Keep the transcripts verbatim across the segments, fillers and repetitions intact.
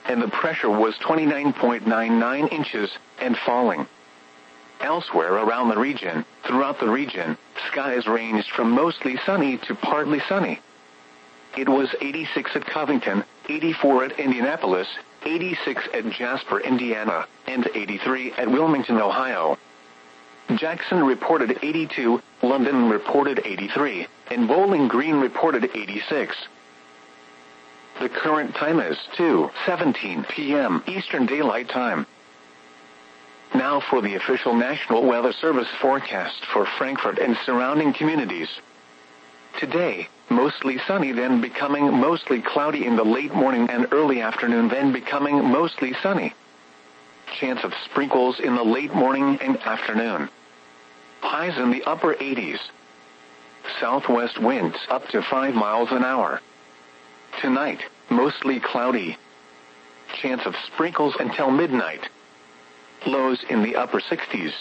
and the pressure was twenty-nine point nine nine inches and falling. Elsewhere around the region, throughout the region, skies ranged from mostly sunny to partly sunny. It was eighty-six at Covington, eighty-four at Indianapolis, eighty-six at Jasper, Indiana, and eighty-three at Wilmington, Ohio. Jackson reported eighty-two, London reported eighty-three, and Bowling Green reported eighty-six. The current time is two seventeen p m Eastern Daylight Time. Now for the official National Weather Service forecast for Frankfort and surrounding communities. Today, mostly sunny, then becoming mostly cloudy in the late morning and early afternoon, then becoming mostly sunny. Chance of sprinkles in the late morning and afternoon. Highs in the upper eighties. Southwest winds up to five miles an hour. Tonight, mostly cloudy. Chance of sprinkles until midnight. Lows in the upper sixties.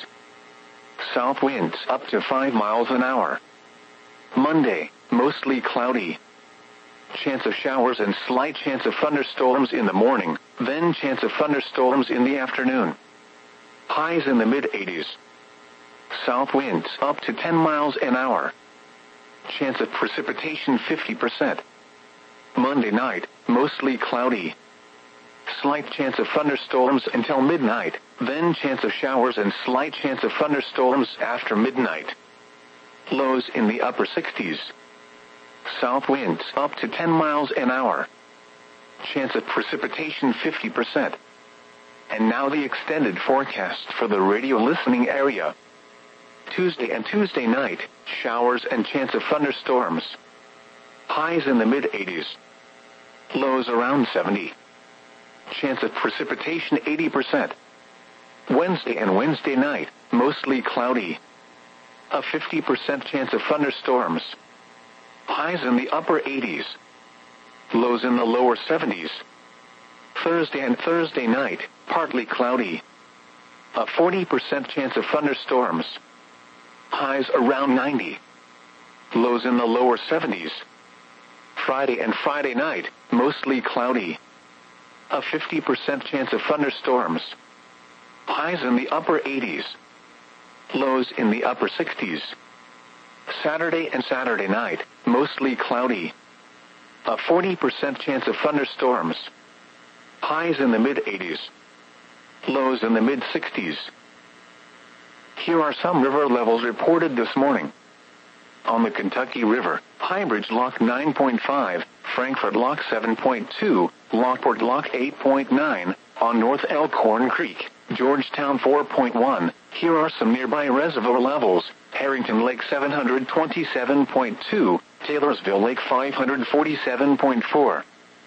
South winds up to five miles an hour. Monday, mostly cloudy. Chance of showers and slight chance of thunderstorms in the morning, then chance of thunderstorms in the afternoon. Highs in the mid-eighties. South winds up to ten miles an hour. Chance of precipitation fifty percent. Monday night, mostly cloudy. Slight chance of thunderstorms until midnight, then chance of showers and slight chance of thunderstorms after midnight. Lows in the upper sixties. South winds up to ten miles an hour. Chance of precipitation fifty percent. And now the extended forecast for the radio listening area. Tuesday and Tuesday night, showers and chance of thunderstorms. Highs in the mid-eighties. Lows around seventy. Chance of precipitation eighty percent. Wednesday and Wednesday night, mostly cloudy. A fifty percent chance of thunderstorms. Highs in the upper eighties. Lows in the lower seventies. Thursday and Thursday night, partly cloudy. A forty percent chance of thunderstorms. Highs around ninety. Lows in the lower seventies. Friday and Friday night, mostly cloudy. A fifty percent chance of thunderstorms. Highs in the upper eighties. Lows in the upper sixties. Saturday and Saturday night, mostly cloudy. A forty percent chance of thunderstorms. Highs in the mid-eighties. Lows in the mid-sixties. Here are some river levels reported this morning. On the Kentucky River, Highbridge Lock nine point five, Frankfort Lock seven point two, Lockport Lock eight point nine, on North Elkhorn Creek, Georgetown four point one. Here are some nearby reservoir levels. Harrington Lake seven hundred twenty-seven point two, Taylorsville Lake five hundred forty-seven point four.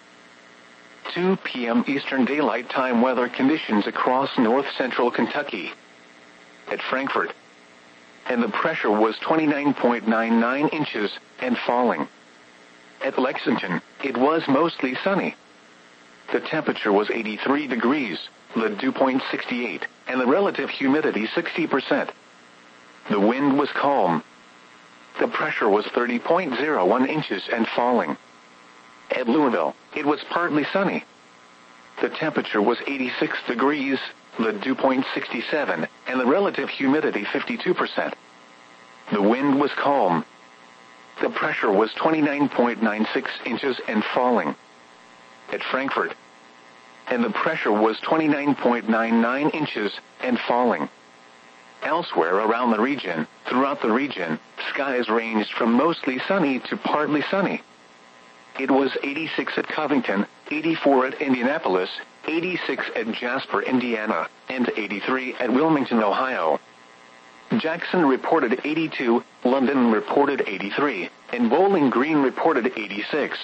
two p m Eastern Daylight Time weather conditions across north-central Kentucky. At Frankfort, and the pressure was twenty-nine point nine nine inches and falling. At Lexington, it was mostly sunny. The temperature was eighty-three degrees, the dew point sixty-eight, and the relative humidity sixty percent. The wind was calm. The pressure was thirty point zero one inches and falling. At Louisville, it was partly sunny. The temperature was eighty-six degrees, the dew point sixty-seven, and the relative humidity fifty-two percent. The wind was calm. The pressure was twenty-nine point nine six inches and falling. At Frankfort, and the pressure was twenty-nine point nine nine inches and falling. Elsewhere around the region, throughout the region, skies ranged from mostly sunny to partly sunny. It was eighty-six at Covington, eighty-four at Indianapolis, eighty-six at Jasper, Indiana, and eighty-three at Wilmington, Ohio. Jackson reported eighty-two, London reported eighty-three, and Bowling Green reported eighty-six.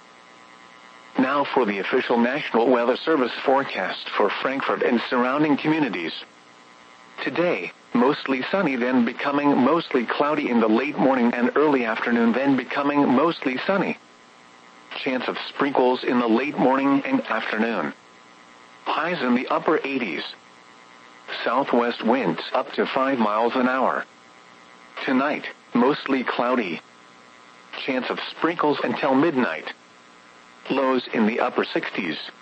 Now for the official National Weather Service forecast for Frankfort and surrounding communities. Today, mostly sunny, then becoming mostly cloudy in the late morning and early afternoon, then becoming mostly sunny. Chance of sprinkles in the late morning and afternoon. Highs in the upper eighties. Southwest winds up to five miles an hour. Tonight, mostly cloudy. Chance of sprinkles until midnight. Lows in the upper sixties.